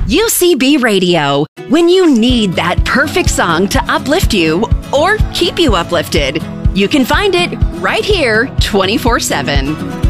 UCB Radio, when you need that perfect song to uplift you or keep you uplifted. You can find it right here 24/7.